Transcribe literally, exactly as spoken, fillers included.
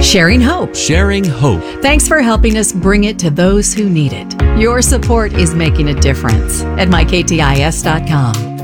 Sharing hope. Sharing hope. Thanks for helping us bring it to those who need it. Your support is making a difference at my K T I S dot com.